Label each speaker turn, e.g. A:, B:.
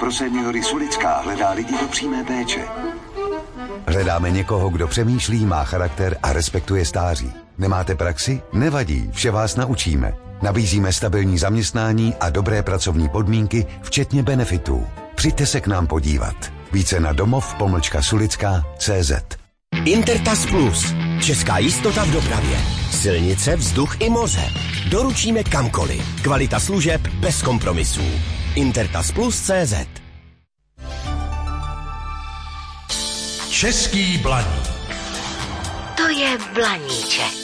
A: pro seniory Sulická hledá lidi do přímé péče.
B: Hledáme někoho, kdo přemýšlí, má charakter a respektuje stáří. Nemáte praxi? Nevadí, vše vás naučíme. Nabízíme stabilní zaměstnání a dobré pracovní podmínky, včetně benefitů. Přijďte se k nám podívat. Více na domov-sulická.cz.
C: Intertas Plus. Česká jistota v dopravě. Silnice, vzduch i moře. Doručíme kamkoliv. Kvalita služeb bez kompromisů. Intertasplus.cz.
D: Český Blaník.
E: To je Blaníček.